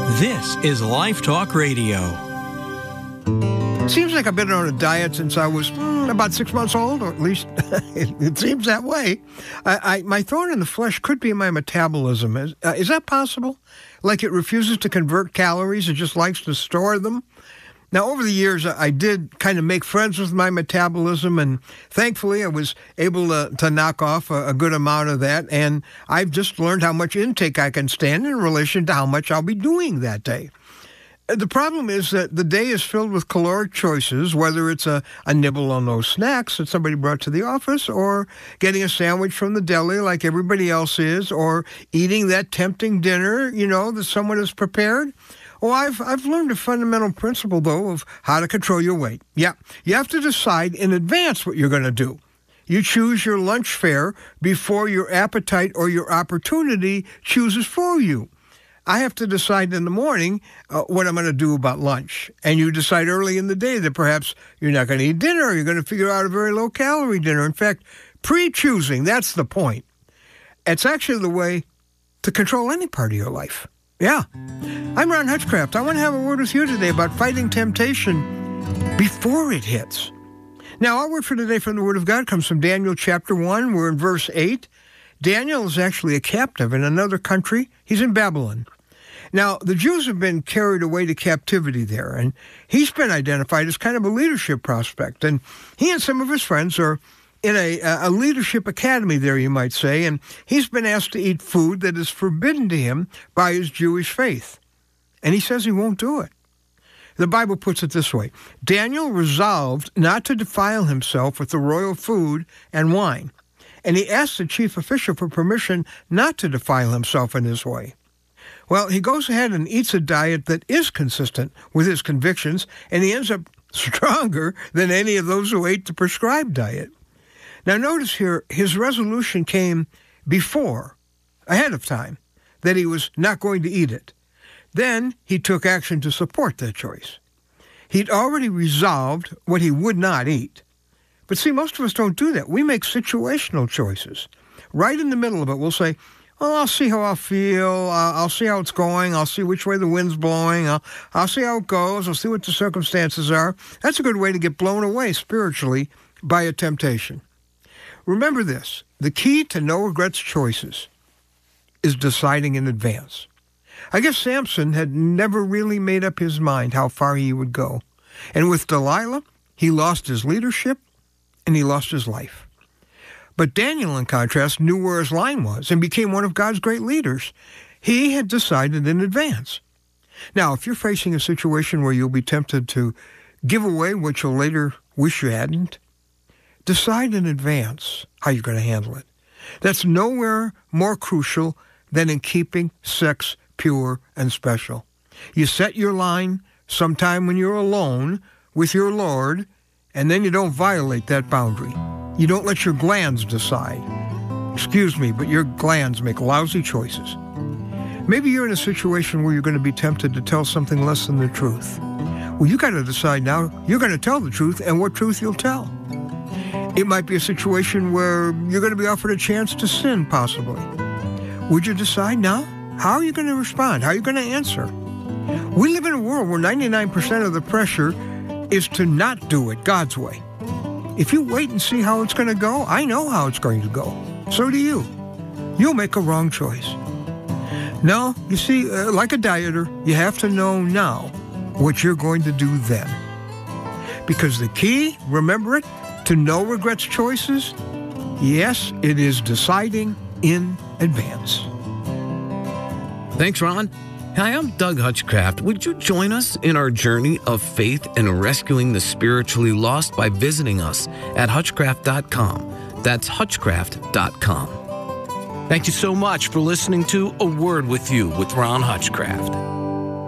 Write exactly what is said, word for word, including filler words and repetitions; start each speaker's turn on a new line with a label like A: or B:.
A: This is Life Talk Radio.
B: It seems like I've been on a diet since I was mm, about six months old, or at least it, it seems that way. I, I, my thorn in the flesh could be my metabolism. Is, uh, is that possible? Like it refuses to convert calories, it just likes to store them? Now, over the years, I did kind of make friends with my metabolism, and thankfully I was able to, to knock off a, a good amount of that, and I've just learned how much intake I can stand in relation to how much I'll be doing that day. The problem is that the day is filled with caloric choices, whether it's a, a nibble on those snacks that somebody brought to the office, or getting a sandwich from the deli like everybody else is, or eating that tempting dinner, you know, that someone has prepared. Well, I've I've learned a fundamental principle, though, of how to control your weight. Yeah, you have to decide in advance what you're going to do. You choose your lunch fare before your appetite or your opportunity chooses for you. I have to decide in the morning uh, what I'm going to do about lunch. And you decide early in the day that perhaps you're not going to eat dinner, or you're going to figure out a very low-calorie dinner. In fact, pre-choosing, that's the point. It's actually the way to control any part of your life. Yeah. I'm Ron Hutchcraft. I want to have a word with you today about fighting temptation before it hits. Now, our word for today from the Word of God comes from Daniel chapter one. We're in verse eight. Daniel is actually a captive in another country. He's in Babylon. Now, the Jews have been carried away to captivity there, and he's been identified as kind of a leadership prospect. And he and some of his friends are in a, a leadership academy there, you might say, and he's been asked to eat food that is forbidden to him by his Jewish faith. And he says he won't do it. The Bible puts it this way: Daniel resolved not to defile himself with the royal food and wine, and he asked the chief official for permission not to defile himself in this way. Well, he goes ahead and eats a diet that is consistent with his convictions, and he ends up stronger than any of those who ate the prescribed diet. Now, notice here, his resolution came before, ahead of time, that he was not going to eat it. Then he took action to support that choice. He'd already resolved what he would not eat. But see, most of us don't do that. We make situational choices. Right in the middle of it, we'll say, well, I'll see how I'll feel. Uh, I'll see how it's going. I'll see which way the wind's blowing. I'll, I'll see how it goes. I'll see what the circumstances are. That's a good way to get blown away spiritually by a temptation. Remember this: the key to no regrets choices is deciding in advance. I guess Samson had never really made up his mind how far he would go. And with Delilah, he lost his leadership and he lost his life. But Daniel, in contrast, knew where his line was and became one of God's great leaders. He had decided in advance. Now, if you're facing a situation where you'll be tempted to give away what you'll later wish you hadn't, decide in advance how you're going to handle it. That's nowhere more crucial than in keeping sex pure and special. You set your line sometime when you're alone with your Lord, and then you don't violate that boundary. You don't let your glands decide. Excuse me, but your glands make lousy choices. Maybe you're in a situation where you're going to be tempted to tell something less than the truth. Well, you got to decide now you're going to tell the truth, and what truth you'll tell. It might be a situation where you're going to be offered a chance to sin, possibly. Would you decide now? How are you going to respond? How are you going to answer? We live in a world where ninety-nine percent of the pressure is to not do it God's way. If you wait and see how it's going to go, I know how it's going to go. So do you. You'll make a wrong choice. No, you see, uh, like a dieter, you have to know now what you're going to do then. Because the key, remember it, to no regrets choices, yes, it is deciding in advance.
C: Thanks, Ron. Hi, I'm Doug Hutchcraft. Would you join us in our journey of faith and rescuing the spiritually lost by visiting us at hutchcraft dot com? That's hutchcraft dot com.
A: Thank you so much for listening to A Word with You with Ron Hutchcraft.